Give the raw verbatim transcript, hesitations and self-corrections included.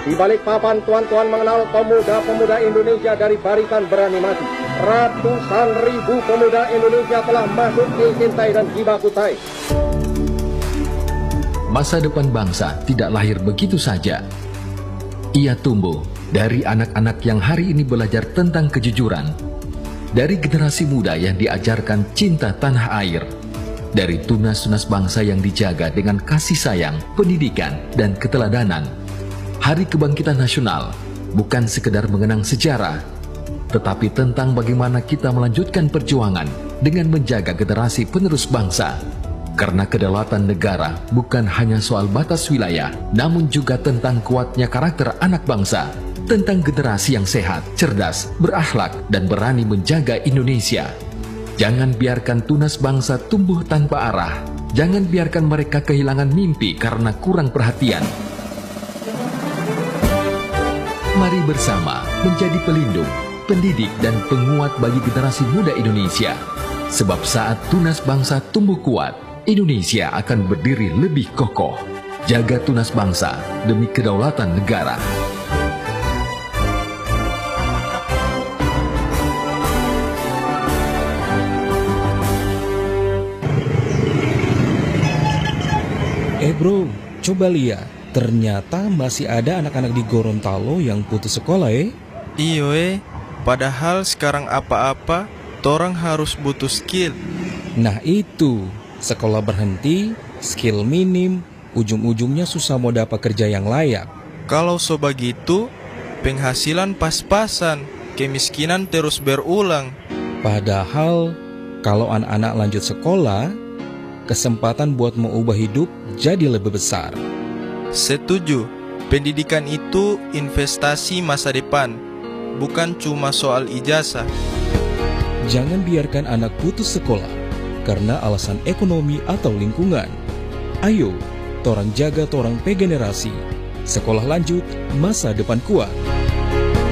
Di balik papan tuan-tuan mengenal pemuda-pemuda Indonesia dari barisan berani mati. Ratusan ribu pemuda Indonesia telah masuk ke Kintai dan Kibakutai. Masa depan bangsa tidak lahir begitu saja. Ia tumbuh dari anak-anak yang hari ini belajar tentang kejujuran, dari generasi muda yang diajarkan cinta tanah air, dari tunas-tunas bangsa yang dijaga dengan kasih sayang, pendidikan, dan keteladanan. Hari Kebangkitan Nasional bukan sekedar mengenang sejarah, tetapi tentang bagaimana kita melanjutkan perjuangan dengan menjaga generasi penerus bangsa. Karena kedaulatan negara bukan hanya soal batas wilayah, namun juga tentang kuatnya karakter anak bangsa, tentang generasi yang sehat, cerdas, berakhlak, dan berani menjaga Indonesia. Jangan biarkan tunas bangsa tumbuh tanpa arah. Jangan biarkan mereka kehilangan mimpi karena kurang perhatian. Mari bersama menjadi pelindung, pendidik, dan penguat bagi generasi muda Indonesia. Sebab saat tunas bangsa tumbuh kuat, Indonesia akan berdiri lebih kokoh. Jaga tunas bangsa demi kedaulatan negara. Eh bro, coba lihat. Ternyata masih ada anak-anak di Gorontalo yang putus sekolah eh. Iyo eh, padahal sekarang apa-apa, torang harus butuh skill. Nah itu, sekolah berhenti, skill minim, ujung-ujungnya susah mau dapat kerja yang layak. Kalau so begitu, penghasilan pas-pasan, kemiskinan terus berulang. Padahal, kalau anak-anak lanjut sekolah, kesempatan buat mengubah hidup jadi lebih besar. Setuju, pendidikan itu investasi masa depan, bukan cuma soal ijazah. Jangan biarkan anak putus sekolah karena alasan ekonomi atau lingkungan. Ayo, torang jaga torang pe generasi. Sekolah lanjut, masa depan kuat.